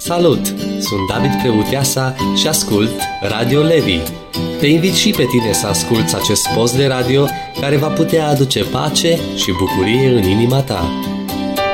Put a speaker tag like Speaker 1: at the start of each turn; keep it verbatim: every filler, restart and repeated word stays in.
Speaker 1: Salut! Sunt David Creuteasa și ascult Radio Levi. Te invit și pe tine să asculți acest post de radio care va putea aduce pace și bucurie în inima ta.